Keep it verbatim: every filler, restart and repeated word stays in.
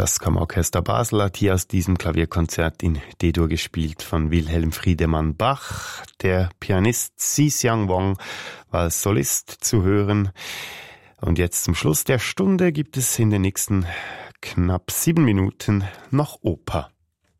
Das Kammerorchester Basel hat hier aus diesem Klavierkonzert in D-Dur gespielt von Wilhelm Friedemann Bach. Der Pianist Xi-Xiang Wang war als Solist zu hören. Und jetzt zum Schluss der Stunde gibt es in den nächsten knapp sieben Minuten noch Oper.